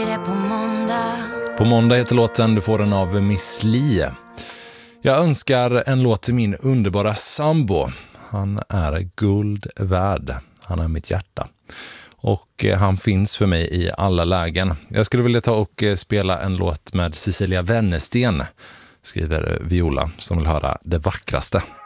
På måndag heter låten Du får den av Miss Li. Jag önskar en låt till min underbara sambo. Han är guld värd. Han är mitt hjärta. Och han finns för mig i alla lägen. Jag skulle vilja ta och spela en låt med Cecilia Wennersten, skriver Viola, som vill höra det vackraste.